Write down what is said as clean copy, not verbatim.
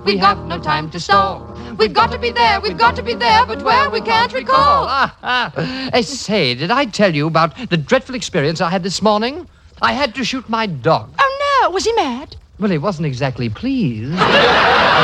We have no time to stall. We've got to be there, but where we can't recall. Say, did I tell you about the dreadful experience I had this morning? I had to shoot my dog. Oh, no. Was he mad? Well, he wasn't exactly pleased.